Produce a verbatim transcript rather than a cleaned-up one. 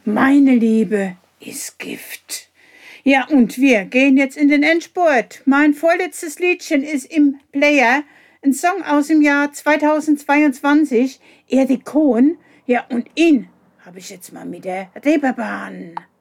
Meine Liebe ist Gift. Ja, und wir gehen jetzt in den Endspurt. Mein vorletztes Liedchen ist im Player, ein Song aus dem Jahr zweitausendzweiundzwanzig, Erik Cohen. Ja, und ihn habe ich jetzt mal mit der Reeperbahn.